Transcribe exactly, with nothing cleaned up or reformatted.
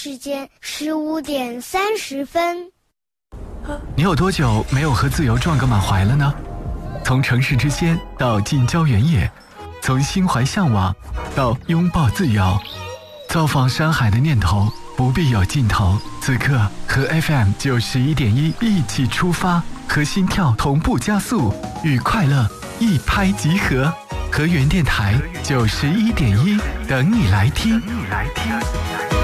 时间十五点三十分。 你有多久没有和自由撞个满怀了呢？从城市之间到近郊原野，从心怀向往到拥抱自由，造访山海的念头不必有尽头。此刻和 F M 九十一点一一起出发，和心跳同步加速，与快乐一拍即合。和原电台九十一点一等你来听。